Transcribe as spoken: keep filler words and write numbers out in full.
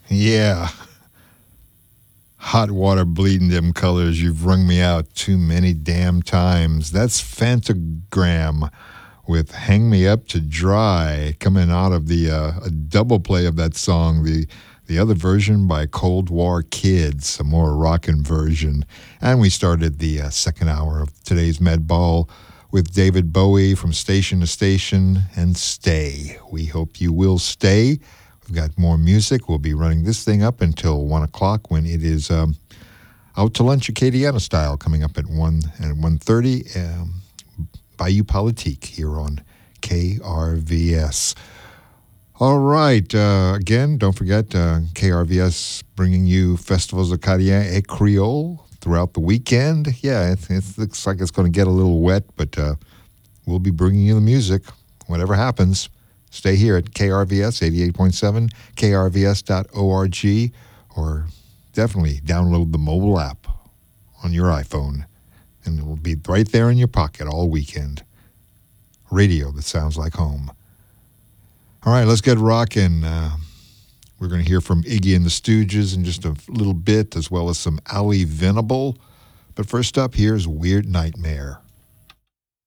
Yeah. Hot water bleeding them colors. You've wrung me out too many damn times. That's Fantagram with Hang Me Up to Dry, coming out of the uh, a double play of that song, the the other version by Cold War Kids, a more rockin' version. And we started the uh, second hour of today's Med Ball with David Bowie from Station to Station and Stay. We hope you will stay. We've got more music. We'll be running this thing up until one o'clock when it is um, Out to Lunch Acadiana style, coming up at one and one thirty. Um, Bayou Politique here on K R V S. All right. Uh, again, don't forget uh, K R V S bringing you Festivals Acadiens et Creole throughout the weekend. Yeah, it, it looks like it's going to get a little wet, but uh, we'll be bringing you the music, whatever happens. Stay here at K R V S eighty-eight point seven, K R V S dot org, or definitely download the mobile app on your iPhone, and it will be right there in your pocket all weekend. Radio that sounds like home. All right, let's get rocking. Uh, we're going to hear from Iggy and the Stooges in just a little bit, as well as some Ali Venable. But first up, here's Weird Nightmare.